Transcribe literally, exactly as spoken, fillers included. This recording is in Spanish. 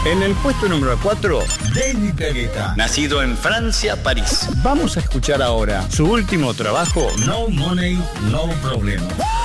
En el puesto número cuatro, David Guetta. nacido en Francia, París. Vamos a escuchar ahora su último trabajo, No Money, No Problem.